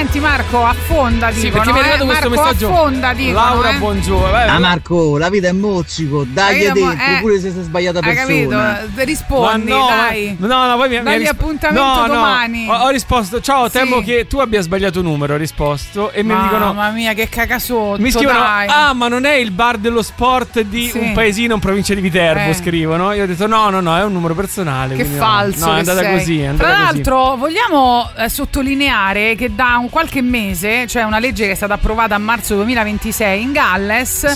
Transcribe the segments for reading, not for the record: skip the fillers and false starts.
Senti Marco, affonda, dicono. Sì, perché mi è arrivato questo Marco, messaggio. Affonda, dicono, Laura, buongiorno. Marco, la vita è mozzico, dai dentro, pure se sei sbagliata persona. Hai capito? Rispondi, no, dai. No, poi dagli appuntamento domani. Ho risposto, ciao, temo che tu abbia sbagliato numero, ho risposto. E mi dicono, mamma mia, che cagasotto, mi scrivono, dai. ma non è il bar dello sport di un paesino in provincia di Viterbo, scrivono. Io ho detto no, è un numero personale. Che falso. No, è andata così. Tra l'altro vogliamo sottolineare che da un qualche mese, cioè una legge che è stata approvata a marzo 2026 in Galles,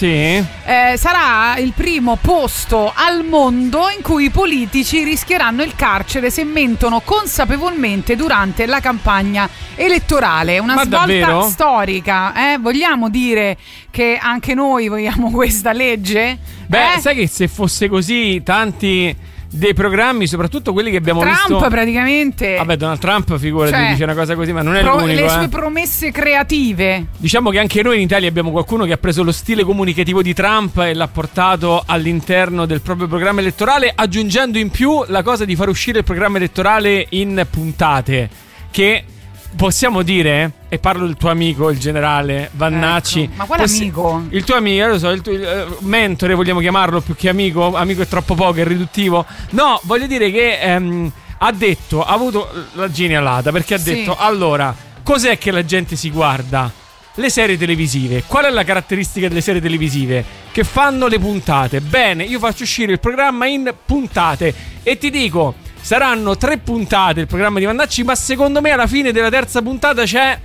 sarà il primo posto al mondo in cui i politici rischieranno il carcere se mentono consapevolmente durante la campagna elettorale. Una svolta davvero? Storica. Vogliamo dire che anche noi vogliamo questa legge? Sai che se fosse così, tanti dei programmi, soprattutto quelli che abbiamo visto, Trump praticamente. Vabbè, Donald Trump, figurati, dice una cosa così, ma non è l'unico. Le sue promesse creative. Diciamo che anche noi in Italia abbiamo qualcuno che ha preso lo stile comunicativo di Trump e l'ha portato all'interno del proprio programma elettorale, aggiungendo in più la cosa di far uscire il programma elettorale in puntate, che possiamo dire, e parlo del tuo amico, il generale Vannacci. Ecco. Ma quale amico? Il tuo amico, lo so, il tuo mentore, vogliamo chiamarlo, più che amico. Amico è troppo poco, è riduttivo. No, voglio dire che ha avuto la genialata, perché ha detto, allora, cos'è che la gente si guarda? Le serie televisive. Qual è la caratteristica delle serie televisive? Che fanno le puntate. Bene, io faccio uscire il programma in puntate e ti dico, saranno 3 puntate il programma di Vannacci, ma secondo me alla fine della terza puntata c'è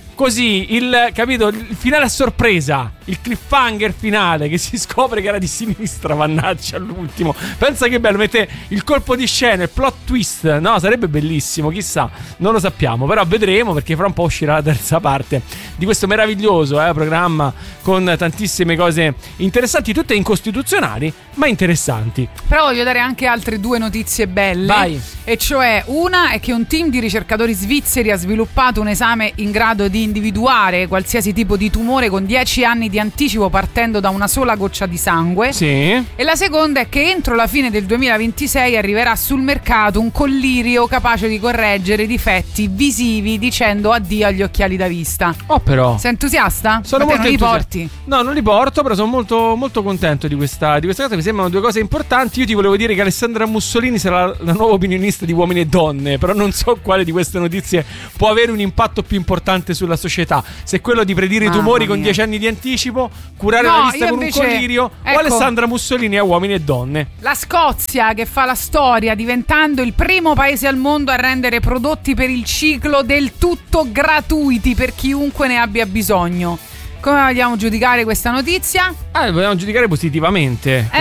così il finale a sorpresa, il cliffhanger finale, che si scopre che era di sinistra Vannacci all'ultimo. Pensa che bello, mette il colpo di scena, il plot twist. No, sarebbe bellissimo, chissà, non lo sappiamo, però vedremo, perché fra un po' uscirà la terza parte di questo meraviglioso programma con tantissime cose interessanti, tutte incostituzionali ma interessanti. Però voglio dare anche altre 2 notizie belle. Vai. E cioè, una è che un team di ricercatori svizzeri ha sviluppato un esame in grado di individuare qualsiasi tipo di tumore con 10 anni di anticipo, partendo da una sola goccia di sangue. Sì. E la seconda è che entro la fine del 2026 arriverà sul mercato un collirio capace di correggere i difetti visivi, dicendo addio agli occhiali da vista. Oh, però sei entusiasta? Sono ma te molto non li porti? No, non li porto, però sono molto, molto contento di questa cosa. Mi sembrano 2 cose importanti. Io ti volevo dire che Alessandra Mussolini sarà la nuova opinionista di Uomini e Donne, però non so quale di queste notizie può avere un impatto più importante sulla società, se quello di predire i tumori con 10 anni di anticipo, curare la vista con un collirio, o Alessandra Mussolini a Uomini e Donne. La Scozia, che fa la storia diventando il primo paese al mondo a rendere prodotti per il ciclo del tutto gratuiti per chiunque ne abbia bisogno. Come vogliamo giudicare questa notizia? Vogliamo giudicare positivamente.